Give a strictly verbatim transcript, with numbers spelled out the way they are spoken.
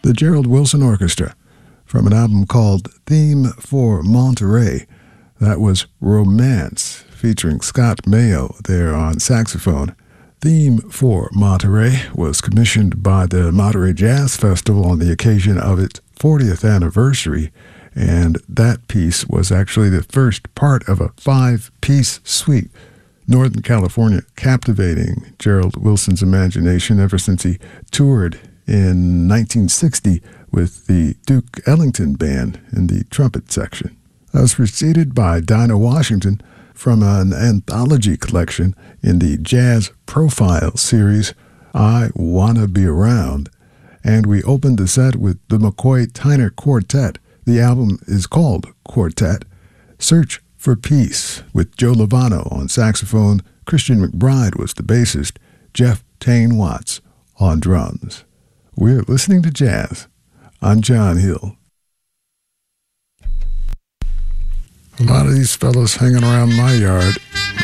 the Gerald Wilson Orchestra, from an album called Theme for Monterey. That was Romance, featuring Scott Mayo there on saxophone. Theme for Monterey was commissioned by the Monterey Jazz Festival on the occasion of its fortieth anniversary, and that piece was actually the first part of a five-piece suite. Northern California captivating Gerald Wilson's imagination ever since he toured in nineteen sixty with the Duke Ellington Band in the trumpet section. That was preceded by Dinah Washington from an anthology collection in the Jazz Profile series, I Wanna Be Around. And we opened the set with the McCoy Tyner Quartet. The album is called Quartet. Search for Peace, with Joe Lovano on saxophone, Christian McBride was the bassist, Jeff Tane Watts on drums. We're listening to jazz. I'm John Hill. A lot of these fellows hanging around my yard